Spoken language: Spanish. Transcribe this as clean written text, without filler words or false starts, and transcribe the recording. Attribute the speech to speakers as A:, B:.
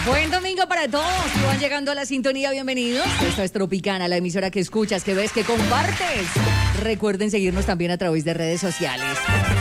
A: Buen domingo para todos. Si van llegando a la sintonía, bienvenidos. Esto es Tropicana, la emisora que escuchas, que ves, que compartes. Recuerden seguirnos también a través de redes sociales.